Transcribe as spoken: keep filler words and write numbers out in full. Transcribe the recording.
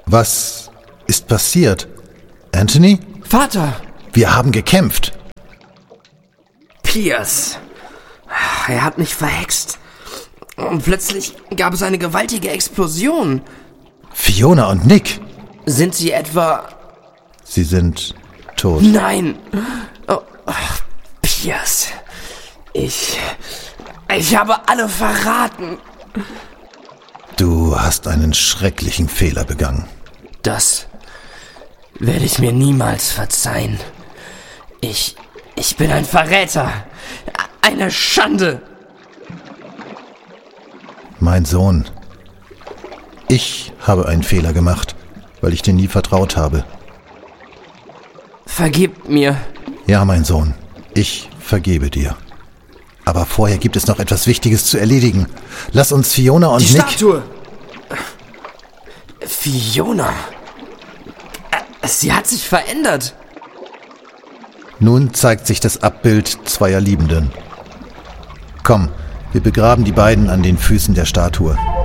Was ist passiert? Anthony? Vater! Wir haben gekämpft. Pierce. Er hat mich verhext. Und plötzlich gab es eine gewaltige Explosion. Fiona und Nick. Sind sie etwa... Sie sind tot. Nein. Oh, Pierce. Ich... Ich habe alle verraten. Du hast einen schrecklichen Fehler begangen. Das werde ich mir niemals verzeihen. Ich... Ich bin ein Verräter. Eine Schande. Mein Sohn. Ich habe einen Fehler gemacht, weil ich dir nie vertraut habe. Vergib mir. Ja, mein Sohn. Ich vergebe dir. Aber vorher gibt es noch etwas Wichtiges zu erledigen. Lass uns Fiona und Die Nick... Statue! Fiona? Sie hat sich verändert. Nun zeigt sich das Abbild zweier Liebenden. Komm, wir begraben die beiden an den Füßen der Statue.